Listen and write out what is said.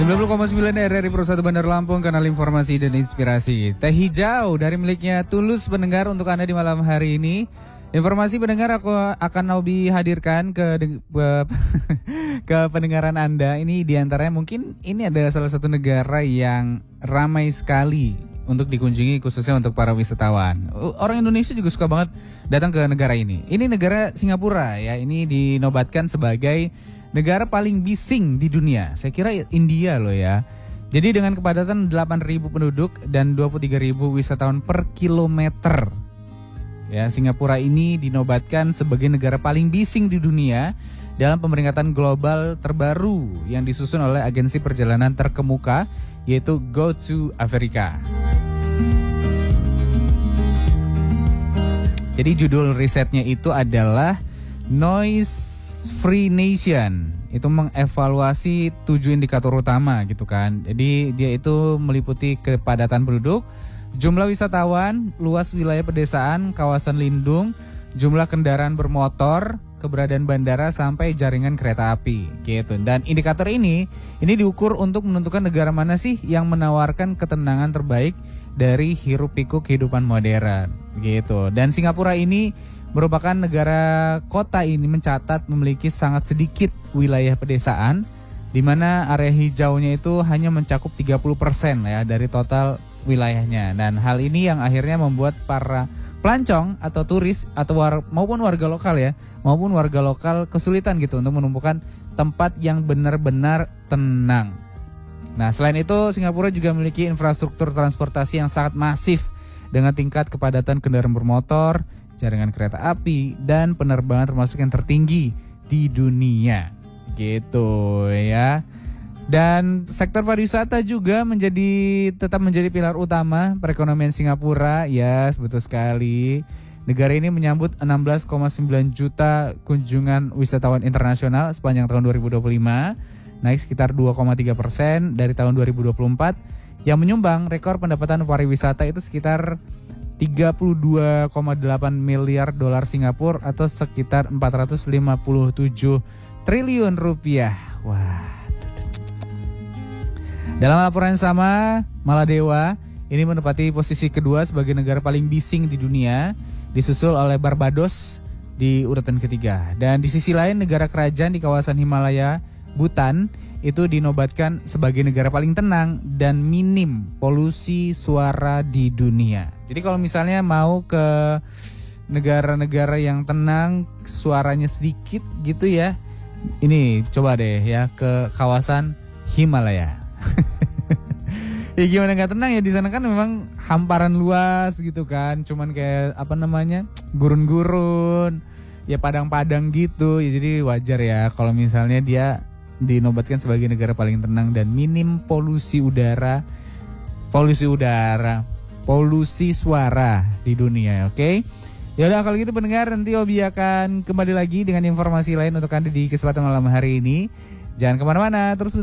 90,9 RRI Persatu Bandar Lampung, kanal informasi dan inspirasi. Teh hijau dari miliknya Tulus pendengar untuk Anda di malam hari ini. Informasi pendengar aku akan Nobi hadirkan ke pendengaran Anda. Ini diantaranya mungkin ini adalah salah satu negara yang ramai sekali untuk dikunjungi khususnya untuk para wisatawan. Orang Indonesia juga suka banget datang ke negara ini. Ini negara Singapura ya. Ini dinobatkan sebagai negara paling bising di dunia. Saya kira India loh ya. Jadi dengan kepadatan 8.000 penduduk dan 23.000 wisatawan per kilometer. Ya, Singapura ini dinobatkan sebagai negara paling bising di dunia dalam pemeringkatan global terbaru yang disusun oleh agensi perjalanan terkemuka yaitu Go to Africa. Jadi judul risetnya itu adalah Noise Free Nation. Itu mengevaluasi 7 indikator utama gitu kan. Jadi dia itu meliputi kepadatan penduduk, jumlah wisatawan, luas wilayah pedesaan, kawasan lindung, jumlah kendaraan bermotor, keberadaan bandara sampai jaringan kereta api gitu. Dan indikator ini diukur untuk menentukan negara mana sih yang menawarkan ketenangan terbaik dari hiruk pikuk kehidupan modern gitu. Dan Singapura ini merupakan negara kota ini mencatat memiliki sangat sedikit wilayah pedesaan di mana area hijaunya itu hanya mencakup 30% ya dari total wilayahnya. Dan hal ini yang akhirnya membuat para pelancong atau turis atau maupun warga lokal kesulitan gitu untuk menemukan tempat yang benar-benar tenang. Nah, selain itu Singapura juga memiliki infrastruktur transportasi yang sangat masif dengan tingkat kepadatan kendaraan bermotor, jaringan kereta api, dan penerbangan termasuk yang tertinggi di dunia gitu ya. Dan sektor pariwisata juga tetap menjadi pilar utama perekonomian Singapura. Ya, betul sekali. Negara ini menyambut 16,9 juta kunjungan wisatawan internasional sepanjang tahun 2025, naik sekitar 2,3% dari tahun 2024, yang menyumbang rekor pendapatan pariwisata itu sekitar 32,8 miliar dolar Singapura atau sekitar 457 triliun rupiah. Wah. Dalam laporan yang sama, Maladewa ini menempati posisi kedua sebagai negara paling bising di dunia, disusul oleh Barbados di urutan ketiga. Dan di sisi lain, negara kerajaan di kawasan Himalaya, Bhutan, itu dinobatkan sebagai negara paling tenang dan minim polusi suara di dunia. Jadi kalau misalnya mau ke negara-negara yang tenang, suaranya sedikit gitu ya, ini coba deh ya ke kawasan Himalaya. Ya gimana gak tenang ya, di sana kan memang hamparan luas gitu kan, cuman kayak gurun-gurun, ya padang-padang gitu. Ya jadi wajar ya kalau misalnya dia dinobatkan sebagai negara paling tenang dan minim polusi suara di dunia, oke? Ya udah kalau gitu pendengar, nanti Obi akan kembali lagi dengan informasi lain untuk Anda di kesempatan malam hari ini. Jangan kemana-mana, terus